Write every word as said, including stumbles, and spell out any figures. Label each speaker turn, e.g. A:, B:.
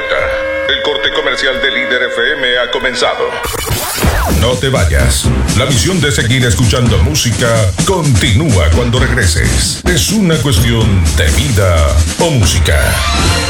A: presenta el corte comercial de Líder F M ha comenzado. No te vayas. La misión de seguir escuchando música continúa cuando regreses. Es una cuestión de vida o música.